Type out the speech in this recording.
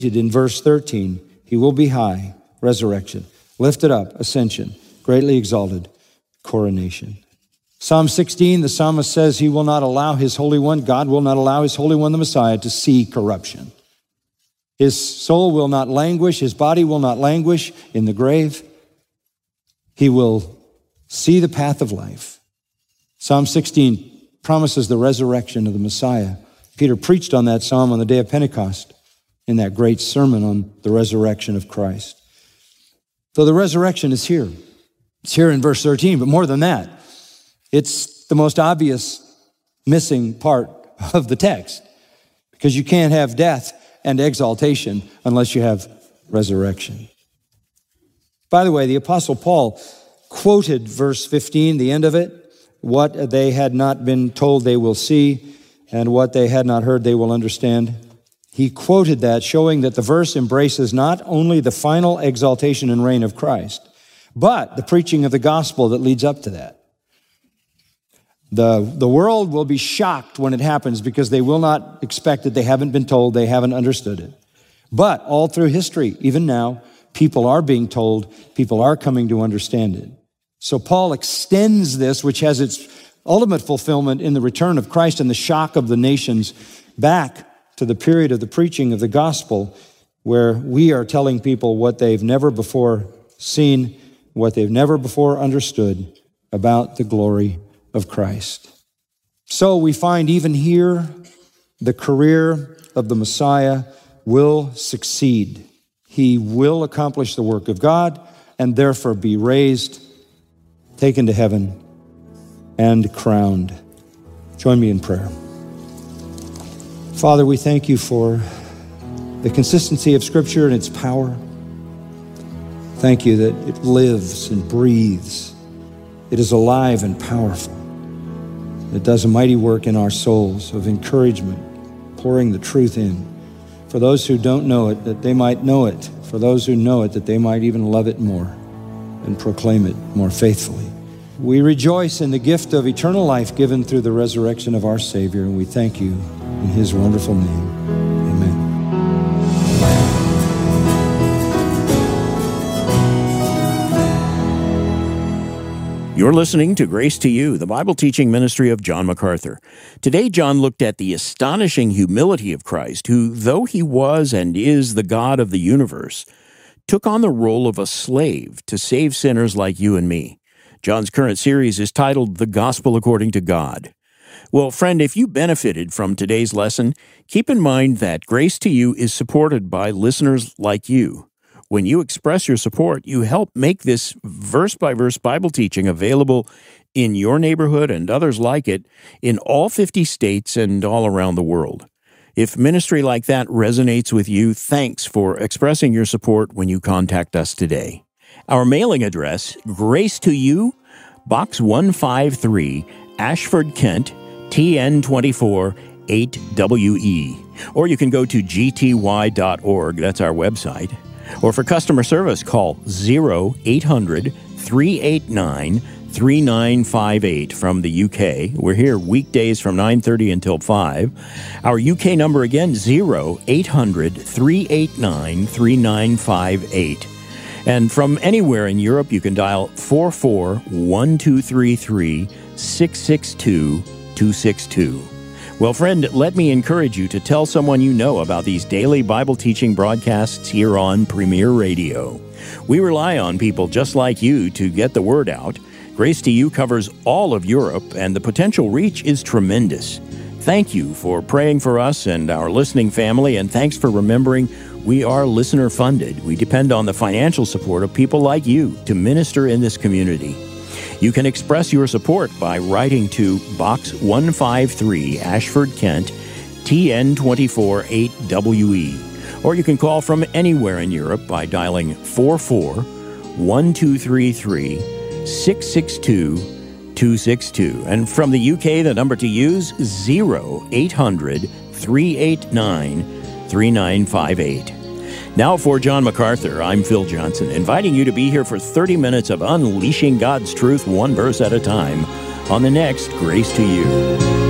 In verse 13, he will be high, resurrection, lifted up, ascension, greatly exalted, coronation. Psalm 16, the psalmist says he will not allow his Holy One, God will not allow his Holy One, the Messiah, to see corruption. His soul will not languish, his body will not languish in the grave. He will see the path of life. Psalm 16 promises the resurrection of the Messiah. Peter preached on that psalm on the day of Pentecost in that great sermon on the resurrection of Christ. So the resurrection is here. It's here in verse 13, but more than that, it's the most obvious missing part of the text, because you can't have death and exaltation unless you have resurrection. By the way, the Apostle Paul quoted verse 15, the end of it, what they had not been told they will see, and what they had not heard they will understand. He quoted that, showing that the verse embraces not only the final exaltation and reign of Christ, but the preaching of the gospel that leads up to that. The world will be shocked when it happens because they will not expect it. They haven't been told. They haven't understood it. But all through history, even now, people are being told. People are coming to understand it. So Paul extends this, which has its ultimate fulfillment in the return of Christ and the shock of the nations, back to the period of the preaching of the gospel, where we are telling people what they've never before seen, what they've never before understood about the glory of Christ. So we find even here, the career of the Messiah will succeed. He will accomplish the work of God and therefore be raised, taken to heaven, and crowned. Join me in prayer. Father, we thank you for the consistency of Scripture and its power. Thank you that it lives and breathes. It is alive and powerful. It does a mighty work in our souls of encouragement, pouring the truth in. For those who don't know it, that they might know it. For those who know it, that they might even love it more and proclaim it more faithfully. We rejoice in the gift of eternal life given through the resurrection of our Savior, and we thank you in his wonderful name. Amen. You're listening to Grace to You, the Bible teaching ministry of John MacArthur. Today, John looked at the astonishing humility of Christ, who, though he was and is the God of the universe, took on the role of a slave to save sinners like you and me. John's current series is titled The Gospel According to God. Well, friend, if you benefited from today's lesson, keep in mind that Grace to You is supported by listeners like you. When you express your support, you help make this verse-by-verse Bible teaching available in your neighborhood and others like it in all 50 states and all around the world. If ministry like that resonates with you, thanks for expressing your support when you contact us today. Our mailing address, Grace to You, Box 153, Ashford, Kent, TN24 8WE. Or you can go to gty.org, that's our website. Or for customer service, call 0800-389-3958 from the UK. We're here weekdays from 9:30 until 5. Our UK number again, 0800-389-3958. And from anywhere in Europe, you can dial 44-1233-662-262. Well, friend, let me encourage you to tell someone you know about these daily Bible teaching broadcasts here on Premier Radio. We rely on people just like you to get the word out. Grace to You covers all of Europe, and the potential reach is tremendous. Thank you for praying for us and our listening family, and thanks for remembering we are listener-funded. We depend on the financial support of people like you to minister in this community. You can express your support by writing to Box 153, Ashford, Kent, TN24 8WE. Or you can call from anywhere in Europe by dialing 44-1233-662-262. And from the UK, the number to use, 0800-389-3958. Now for John MacArthur, I'm Phil Johnson, inviting you to be here for 30 minutes of unleashing God's truth one verse at a time on the next Grace to You.